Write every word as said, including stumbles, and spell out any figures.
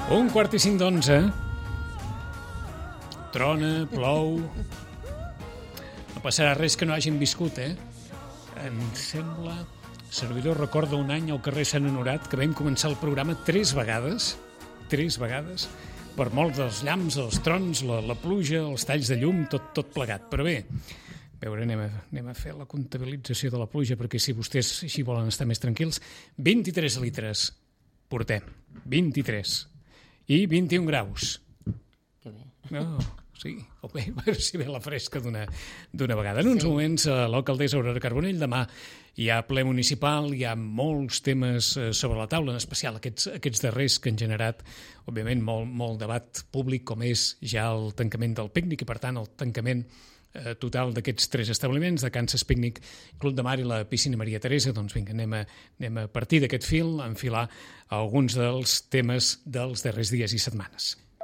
Un quart i cinc d'onze. Trona, plou. No passarà res que no hagin viscut, eh? Em sembla... Servidor recorda un any al carrer Sant Honorat que vam començar el programa tres vegades, tres vegades, per molts dels llamps, els trons, la, la pluja, els talls de llum, tot, tot plegat. Però bé, a veure, anem a, anem a fer la comptabilització de la pluja, perquè si vostès així volen estar més tranquils, vint-i-tres litres portem, vint-i-tres, i vint-i-un graus. Que bé. No, sí, o bé, a veure si ve la fresca d'una d'una vegada. En uns sí. moments, a l'alcaldessa Aurora Carbonell, demà hi ha ple municipal, hi ha molts temes sobre la taula, en especial aquests, aquests darrers que han generat, òbviament, molt, molt debat públic, com és ja el tancament del pícnic i, per tant, el tancament eh, total d'aquests tres establiments, de Kansas Pícnic, Club de Mar i la Piscina Maria Teresa. Doncs vinga, anem a, anem a partir d'aquest fil, a enfilar alguns dels temes dels darrers dies i setmanes.